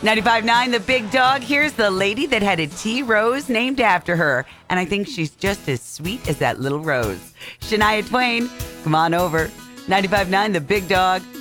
95.9 The Big Dog. Here's the lady that had a tea rose named after her. And I think she's just as sweet as that little rose. Shania Twain, come on over. 95.9 The Big Dog.